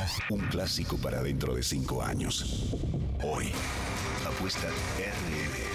Un clásico para dentro de 5 años. Hoy, apuesta RL.